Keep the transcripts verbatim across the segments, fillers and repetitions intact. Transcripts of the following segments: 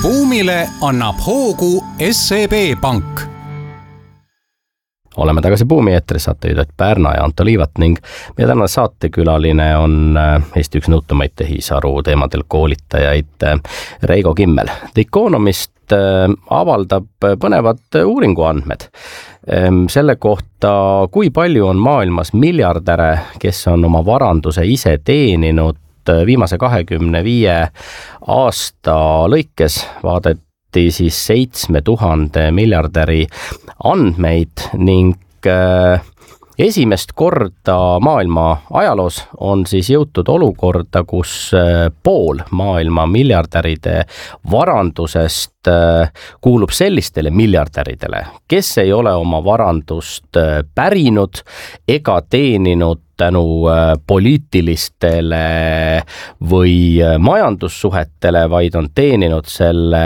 buumile annab hoogu S E B Pank. Oleme tagasi Buumi eetris, saatejuhid Pärna ja Anto Liivat ning meie tänane saatekülaline on Eesti üks nõutumaid tehisaru teemadel koolitajaid Reigo Kimmel. The Economist avaldab põnevad uuringuandmed selle kohta, kui palju on maailmas miljardäre, kes on oma varanduse ise teeninud viimase kahekümne viie aasta lõikes. Vaadati siis seitsme tuhande miljardäri andmeid ning esimest korda maailma ajaloos on siis jõutud olukorda, kus pool maailma miljardäride varandusest kuulub sellistele miljardäridele, kes ei ole oma varandust pärinud ega teeninud tänu poliitilistele või majandussuhetele, vaid on teeninud selle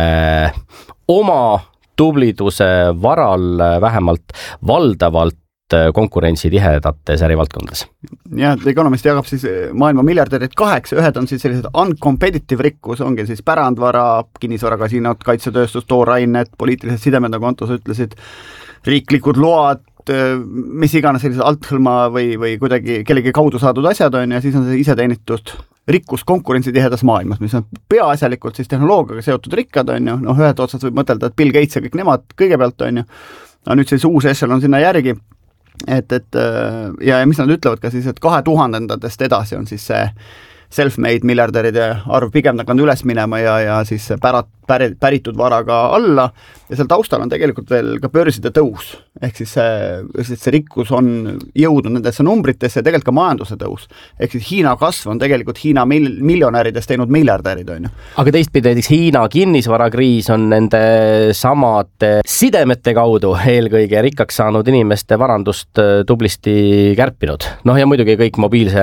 oma tubliduse varal vähemalt valdavalt konkurentsitihedates ärivaldkondades. Ja, The Economist jagab siis maailma miljardärid kaheks, ühed on siis sellised uncompetitive rikkus, ongi siis pärandvara, kinnisvarakasiinod, kaitsetööstus, toorainet, poliitilised sidemed, nagu Anto sa ütlesid, riiklikud load, mis iganes sellised althõlma või, või kuidagi kellegi kaudu saadud asjad on, ja siis on see iseteenitud rikkus konkurentsitihedas maailmas, mis on peaasjalikult siis tehnoloogiaga seotud rikkad on ju, noh ühed otsad võib mõtelda, et Bill Gates ja kõik nemad kõigepealt on ju, aga nüüd siis uus ešel on sinna järgi, et, et ja, ja mis nad ütlevad ka siis, et kahe tuhandendatest edasi on siis see self-made miljardäride arv pigem nakanud üles minema ja, ja siis pärat, päri, päritud varaga alla ja seal taustal on tegelikult veel ka börside tõus, ehk siis see, see rikkus on jõudnud nendesse numbritesse ja tegelikult ka majanduse tõus, ehk siis Hiina kasv on tegelikult Hiina mil, miljonäridest teinud miljardärid on ju. Aga teistpidi näiteks Hiina kinnisvarakriis on nende samade sidemete kaudu eelkõige rikkaks saanud inimeste varandust tublisti kärpinud. Noh ja muidugi kõik mobiilse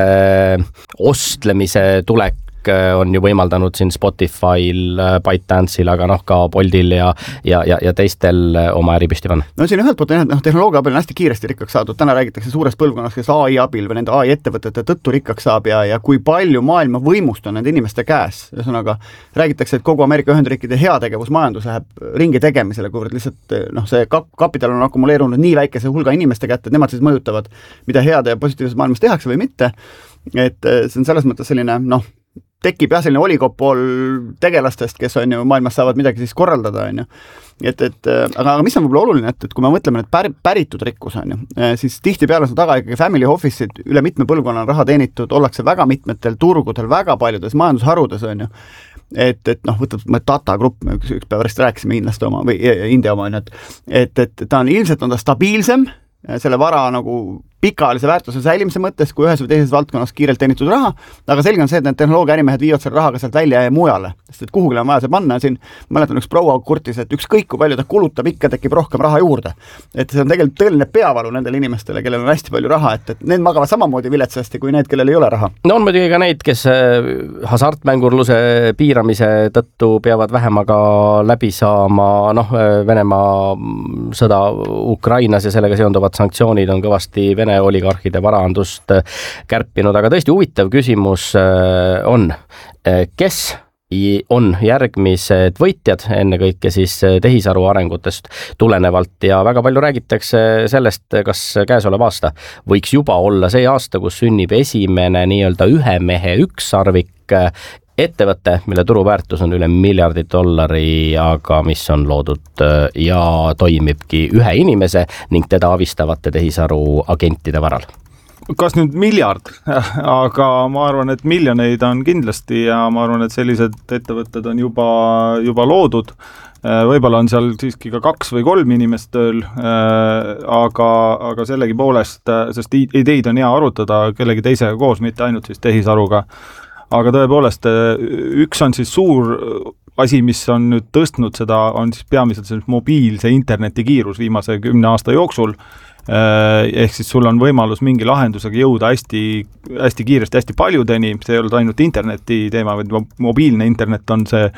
ostlemise tulek on ju võimaldanud siin Spotify'l, ByteDance'il, aga noh ka Boltil ja, ja, ja, ja teistel oma äri püsti panna. No siin ühelt poolt noh, tehnoloogia abil on hästi kiiresti rikkaks saadud. Täna räägitakse suurest põlvkonnast, kes A I abil või nende A I ettevõtete tõttu rikkaks saab ja, ja kui palju maailma võimust on nende inimeste käes. Ühesõnaga, räägitakse, et kogu Ameerika Ühendriikide heategevus majandus läheb ringi tegemisele, kuivõrd lihtsalt noh, see kapital on akumuleerunud nii väikese hulga inimeste kätte, et nemad siis mõjutavad, mida head ja positiivses maailmas tehakse või mitte. Et see on selles mõttes selline, noh, tekib jah selline oligopool tegelastest, kes on ju maailmas saavad midagi siis korraldada, on ju. Et, et, aga, aga mis on võib-olla oluline, et, et kui me mõtleme nüüd pär, päritud rikkus, on ju, siis tihti peale on taga ikkagi family office'id, üle mitme põlvkonna on raha teenitud, ollakse väga mitmetel turgudel, väga paljudes majandusharudes, on ju. Et, et noh, võtad Tata Grupp, me üks, üks päevast rääkisime hiinlaste oma või India oma, et, et, et ta on ilmselt on ta stabiilsem, selle vara nagu pikaajalise väärtuse säilimise mõttes, kui ühes või teises valdkonnas kiirelt teenitud raha, aga selge on see, et need tehnoloogia ärimehed viivad selle rahaga sealt välja ja mujale, sest et kuhugile on vaja see panna, siin mäletan üks proua kurtis, et ükskõik kui palju ta kulutab, ikka tekib rohkem raha juurde. Et see on tegelikult tõeline peavalu nendele inimestele, kellel on hästi palju raha, et, et need magavad samamoodi viletsasti kui need, kellel ei ole raha. No on muidugi ka neid, kes hasartmängurluse piiramise tõttu peavad vähemaga läbi saama, noh, Venemaa sõda Ukrainas ja sellega seonduvad sanktsioonid on kõvasti Vene oligarhide varaandust kärpinud, aga tõesti huvitav küsimus on, kes on järgmised võitjad, ennekõike siis tehisaru arengutest tulenevalt ja väga palju räägitakse sellest, kas käesolev aasta võiks juba olla see aasta, kus sünnib esimene nii-öelda ühe mehe ükssarvik ettevõte, mille turuväärtus on üle miljardi dollari, aga mis on loodud ja toimibki ühe inimese ning teda avistavate tehisaru agentide varal. Kas nüüd miljard, aga ma arvan, et miljoneid on kindlasti ja ma arvan, et sellised ettevõtted on juba, juba loodud. Võib-olla on seal siiski ka kaks või kolm inimest tööl, aga, aga sellegi poolest, sest ideid on hea arutada kellegi teisega koos, mitte ainult siis tehisaruga. Aga tõepoolest, üks on siis suur asi, mis on nüüd tõstnud seda, on siis peamiselt mobiilse interneti kiirus viimase kümne aasta jooksul. Ehk siis sul on võimalus mingi lahendusega jõuda hästi, hästi kiiresti, hästi paljudeni, see ei ole ainult interneti teema, vaid mobiilne internet on see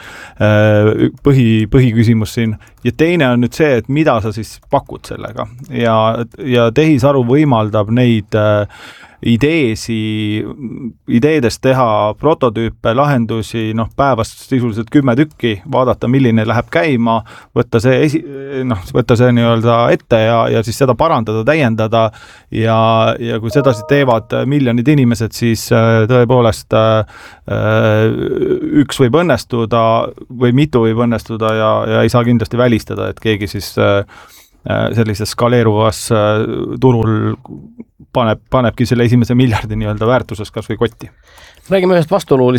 põhi, põhiküsimus siin. Ja teine on nüüd see, et mida sa siis pakud sellega. Ja, ja tehisaru võimaldab neid ideesi, ideedest teha prototüüpe, lahendusi, noh, päevast sisuliselt kümme tükki, vaadata, milline läheb käima, võtta see esi, noh, võtta see nii-öelda ette ja, ja siis seda parandada, täiendada ja, ja kui sedasi teevad miljonid inimesed, siis tõepoolest üks võib õnnestuda või mitu võib õnnestuda ja, ja ei saa kindlasti välistada, et keegi siis sellises skaleeruvas turul paneb, panebki selle esimese miljardi nii-öelda väärtuses kas või kotti. Räägime ühest vastuolulisest